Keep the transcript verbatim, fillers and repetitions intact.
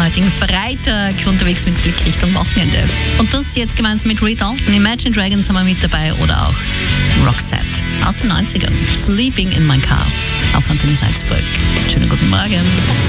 am heutigen Freitag unterwegs mit Blick Richtung Wochenende. Und das jetzt gemeinsam mit Rita. Imagine Dragons haben wir mit dabei oder auch Roxette aus den neunzigern. Sleeping in my car auf Antenne Salzburg. Schönen guten Morgen.